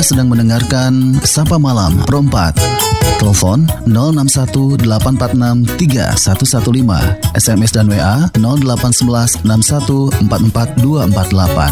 Anda sedang mendengarkan Sapa Malam Pro 4. Telepon 061-846-3115. SMS dan WA 0811 61 44 248.